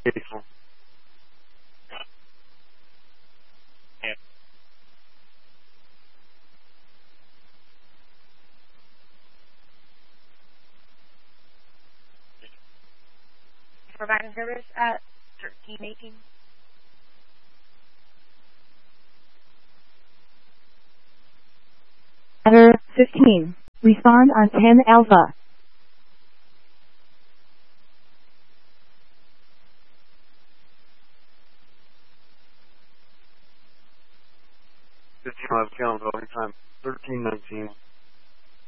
Faithful. Providing service at turkey making. Error 15. Respond on 10 alpha. Calendar time 1319.